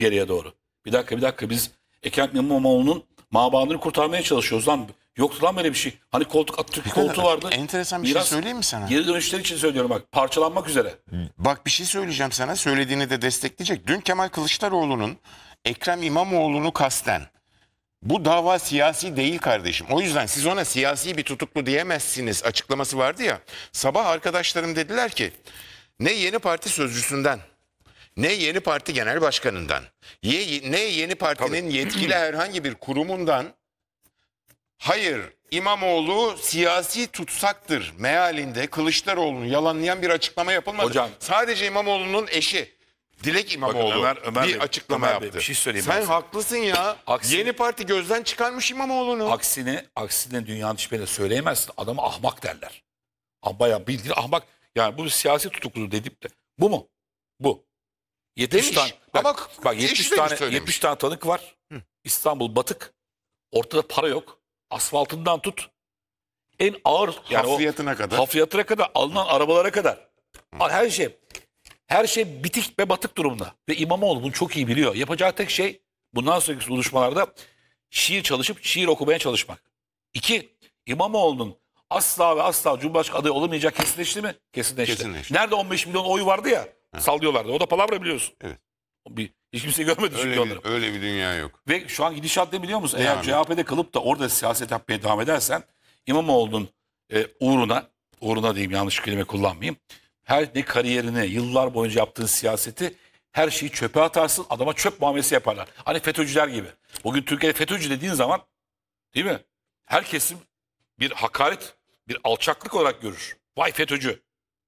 geriye doğru. Bir dakika biz Ekrem İmamoğlu'nun mabadını kurtarmaya çalışıyoruz lan. Yoktu lan böyle bir şey. Hani koltuk Atatürk koltuğu vardı. Enteresan bir şey söyleyeyim mi sana? Geri dönüşler için söylüyorum bak. Parçalanmak üzere. Bak bir şey söyleyeceğim sana. Söylediğini de destekleyecek. Dün Kemal Kılıçdaroğlu'nun Ekrem İmamoğlu'nu kasten, bu dava siyasi değil kardeşim. O yüzden siz ona siyasi bir tutuklu diyemezsiniz açıklaması vardı ya. Sabah arkadaşlarım dediler ki ne Yeni Parti sözcüsünden, ne Yeni Parti Genel Başkanı'ndan, ne Yeni Parti'nin yetkili herhangi bir kurumundan hayır İmamoğlu siyasi tutsaktır mealinde Kılıçdaroğlu'nu yalanlayan bir açıklama yapılmadı. Hocam, sadece İmamoğlu'nun eşi Dilek İmamoğlu Ömer bir Bey, açıklama Ömer Bey, yaptı. bir şey söyleyeyim Sen ben sana. haklısın ya. Yeni Parti gözden çıkarmış İmamoğlu'nu. Aksine dünyanın hiçbirine söyleyemezsin. Adama ahmak derler. Bayağı bildiğin ahmak. Yani bu bir siyasi tutuklu dedip de. Bu mu? Bu. 70 Demiş. tane. Ama Bak 70 eşi de tane söylemiş. 70 tane tanık var. İstanbul batık. Ortada para yok. Asfaltından tut. En ağır yani Hafriyatına kadar. Hafriyatına kadar, alınan arabalara kadar. Her şey bitik ve batık durumda. Ve İmamoğlu bunu çok iyi biliyor. Yapacağı tek şey bundan sonraki buluşmalarda şiir çalışıp şiir okumaya çalışmak. 2. İmamoğlu'nun asla ve asla Cumhurbaşkanı adayı olamayacağı kesinleşti mi? Kesinleşti. Nerede 15 milyon oy vardı ya sallıyorlardı. O da palavra biliyorsun. Evet. Hiç kimse görmedi çünkü onları. Öyle bir dünya yok. Ve şu an gidişat ne biliyor musun? Ne Eğer abi? CHP'de kalıp da orada siyaset yapmaya devam edersen İmamoğlu'nun uğruna diyeyim, yanlış kelime kullanmayayım. Her ne kariyerini, yıllar boyunca yaptığın siyaseti, her şeyi çöpe atarsın, adama çöp muamelesi yaparlar. Hani FETÖ'cüler gibi. Bugün Türkiye'de FETÖ'cü dediğin zaman, değil mi? Her kesim bir hakaret, bir alçaklık olarak görür. Vay FETÖ'cü.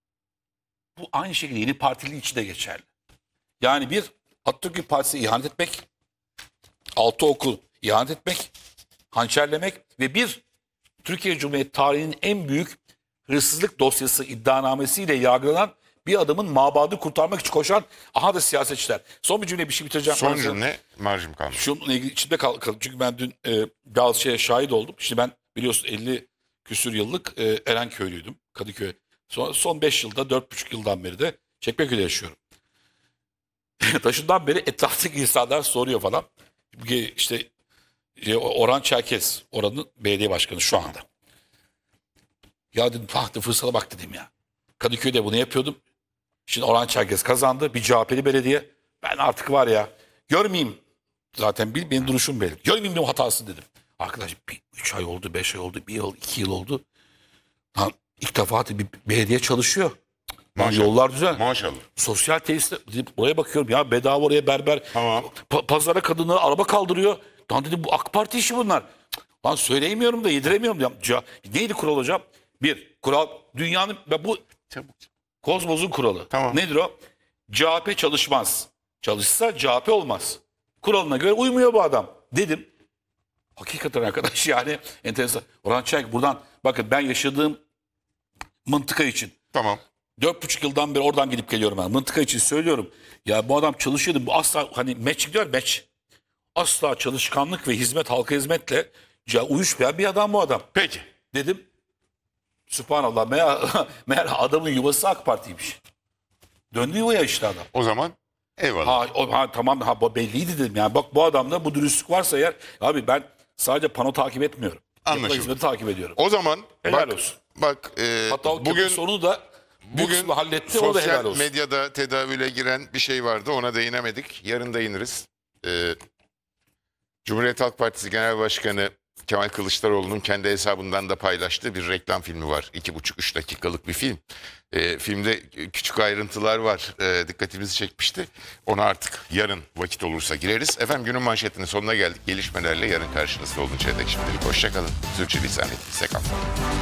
Bu aynı şekilde Yeni Partili için de geçerli. Yani bir Atatürk Partisi'ne ihanet etmek, altı okul ihanet etmek, hançerlemek ve bir Türkiye Cumhuriyeti tarihinin en büyük hırsızlık dosyası iddianamesiyle yargılanan bir adamın mabadı kurtarmak için koşan da siyasetçiler. Son bir cümle, bir şey bitireceğim. Son cümle marjım kalmış. Şununla ilgili içimde kaldı. Çünkü ben dün bazı şeye şahit oldum. Şimdi ben biliyorsun 50 küsür yıllık Erenköylüydüm. Kadıköy. Son 5 yılda, 4,5 yıldan beri de Çekmeköy'de yaşıyorum. Taşından beri etraftaki insanlar soruyor falan. İşte Orhan Çerkez, oranın belediye başkanı şu anda. Ya dedim fırsata bak dedim ya. Kadıköy'de bunu yapıyordum. Şimdi Orhan Çerkez kazandı. Bir CHP'li belediye. Ben artık var ya görmeyeyim. Zaten benim duruşum belli. Görmeyeyim benim hatası dedim. Arkadaş 3 ay oldu, 5 ay oldu, 1 yıl, 2 yıl oldu. Lan ilk defa bir belediye çalışıyor. Maşallah. Yollar güzel. Maşallah. Sosyal tesisler. Oraya bakıyorum ya, bedava oraya berber. Tamam. Pazara kadını araba kaldırıyor. Lan dedim bu AK Parti işi bunlar. Lan söyleyemiyorum da yediremiyorum. Neydi kural hocam? Bir, kural dünyanın ve bu Çabuk. kozmosun kuralı. Tamam. Nedir o? CHP çalışmaz. Çalışsa CHP olmaz. Kuralına göre uymuyor bu adam. Dedim. Hakikaten arkadaş yani enteresan. Orhan Çelik buradan bakın, ben yaşadığım mıntıka için. Tamam. 4,5 yıldan beri oradan gidip geliyorum ben. Mıntıka için söylüyorum. Ya bu adam çalışıyordu. Bu asla hani meç. Asla çalışkanlık ve hizmet, halka hizmetle uyuşmayan bir adam bu adam. Peki. Dedim. Sübhanallah. Meğer adamın yuvası AK Parti'ymiş. Döndü yuvaya işte adam. O zaman eyvallah. Tamam bu belliydi dedim. Yani bak bu adamda bu dürüstlük varsa eğer, abi ben sadece pano takip etmiyorum. Anlaşıldı. Hizmeti takip ediyorum. O zaman Helal olsun. Bak Hatta o bugün sonu da bugün halletti, o da helal sosyal olsun. medyada tedavüle giren bir şey vardı. Ona değinemedik. Yarın değiniriz. Cumhuriyet Halk Partisi Genel Başkanı Kemal Kılıçdaroğlu'nun kendi hesabından da paylaştığı bir reklam filmi var. 2,5-3 dakikalık bir film. Filmde küçük ayrıntılar var. Dikkatimizi çekmişti. Ona artık yarın vakit olursa gireriz. Efendim günün manşetinin sonuna geldik. Gelişmelerle yarın karşınızda oluncaya dek şimdilik hoşçakalın. Sürçülisan ettiysek affola.